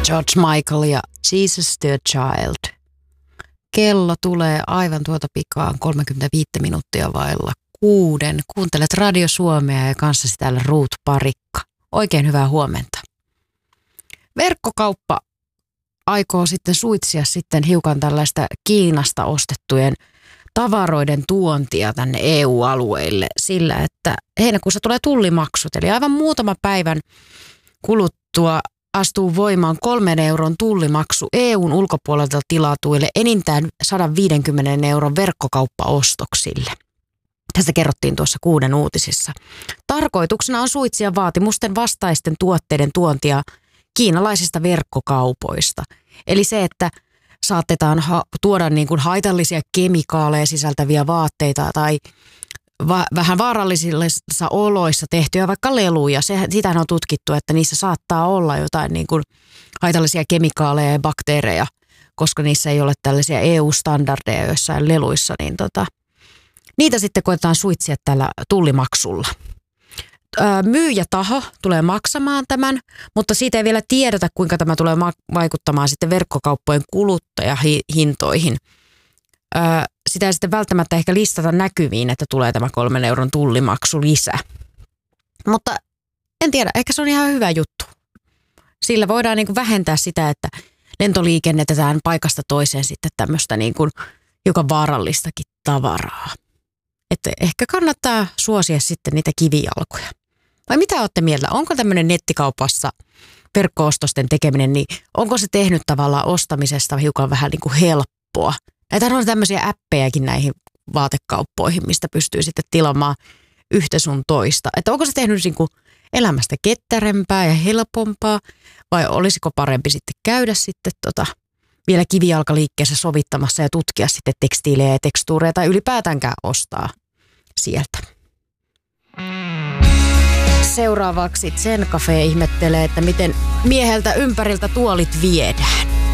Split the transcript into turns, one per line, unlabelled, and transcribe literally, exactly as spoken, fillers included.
George Michael ja Jesus to a Child. Kello tulee aivan tuota pikaan kolmekymmentäviisi minuuttia vailla kuuden. Kuuntelet Radio Suomea ja kanssasi täällä Ruut Parikka. Oikein hyvää huomenta. Verkkokauppa aikoo sitten suitsia sitten hiukan tällaista Kiinasta ostettujen tavaroiden tuontia tänne E U-alueille sillä, että heinäkuussa tulee tullimaksut. Eli aivan muutama päivän kuluttua astuu voimaan kolmen euron tullimaksu E U:n ulkopuolelta tilatuille enintään sata viisikymmentä euron verkkokauppaostoksille. Tästä kerrottiin tuossa Kuuden uutisissa. Tarkoituksena on suitsia vaatimusten vastaisten tuotteiden tuontia kiinalaisista verkkokaupoista. Eli se, että saatetaan ha- tuoda niin kuin haitallisia kemikaaleja sisältäviä vaatteita tai va- vähän vaarallisissa oloissa tehtyjä vaikka leluja. Se, sitähän on tutkittu, että niissä saattaa olla jotain niin kuin haitallisia kemikaaleja ja bakteereja, koska niissä ei ole tällaisia E U-standardeja joissain leluissa, niin tota, niitä sitten koetaan suitsia tällä tullimaksulla. Myyjätaho tulee maksamaan tämän, mutta siitä ei vielä tiedetä, kuinka tämä tulee vaikuttamaan sitten verkkokauppojen kuluttajahintoihin. Sitä ei sitten välttämättä ehkä listata näkyviin, että tulee tämä kolmen euron tullimaksu lisää. Mutta en tiedä, ehkä se on ihan hyvä juttu. Sillä voidaan niin kuin vähentää sitä, että lentoliikennetetään paikasta toiseen sitten tämmöistä niin kuin joka vaarallistakin tavaraa. Että ehkä kannattaa suosia sitten niitä kivijalkoja. Vai mitä olette mieltä? Onko tämmöinen nettikaupassa verkko-ostosten tekeminen, niin onko se tehnyt tavallaan ostamisesta hiukan vähän niin kuin helppoa? Näitä on tämmöisiä appejakin näihin vaatekauppoihin, mistä pystyy sitten tilaamaan yhtä sun toista. Että onko se tehnyt niin kuin elämästä ketterempää ja helpompaa vai olisiko parempi sitten käydä sitten tota vielä kivijalkaliikkeessä sovittamassa ja tutkia sitten tekstiilejä ja tekstuureja tai ylipäätäänkään ostaa sieltä. Seuraavaksi Zen Cafe ihmettelee, että miten mieheltä ympäriltä tuolit viedään.